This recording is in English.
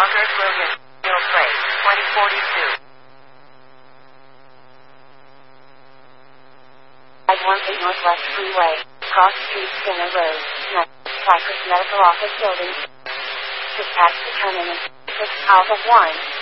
Concord William Hill Place, 2042. 518 Northwest Freeway, Cross Street, Skinner Road, Cypress Medical Office Building. Dispatch determinant 6 Alpha 1.